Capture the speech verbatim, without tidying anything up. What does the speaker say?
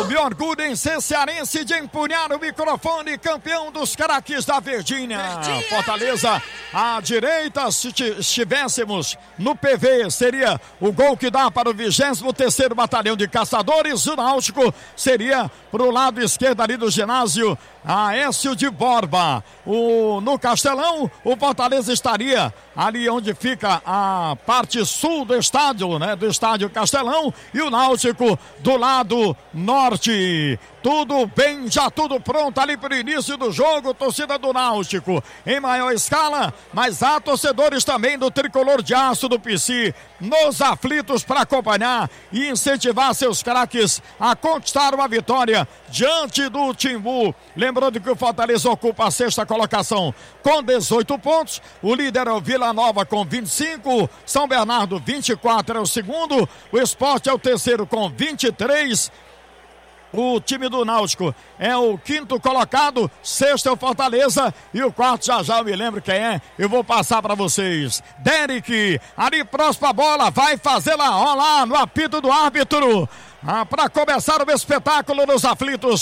Eu me orgulho em ser cearense de empunhar o microfone, campeão dos craques da Verdinha. Verdinha. Fortaleza à direita, se estivéssemos no P V, seria o gol que dá para o vigésimo terceiro Batalhão de Caçadores. O Náutico seria para o lado esquerdo ali do ginásio Aécio de Borba. O, no Castelão, o Fortaleza estaria ali onde fica a parte sul do estádio, né? Do estádio Castelão, e o Náutico do lado norte. Tudo bem, já tudo pronto ali para o início do jogo, torcida do Náutico em maior escala, mas há torcedores também do Tricolor de Aço do P C nos aflitos para acompanhar e incentivar seus craques a conquistar uma vitória diante do Timbu. Lembrando que o Fortaleza ocupa a sexta colocação com dezoito pontos, o líder é o Vila Nova com vinte e cinco, São Bernardo vinte e quatro é o segundo, o Sport é o terceiro com vinte e três. O time do Náutico é o quinto colocado, sexto é o Fortaleza e o quarto já já eu me lembro quem é, eu vou passar para vocês. Derek, ali próximo a bola, vai fazer lá, ó lá, no apito do árbitro, ah, para começar o espetáculo nos aflitos.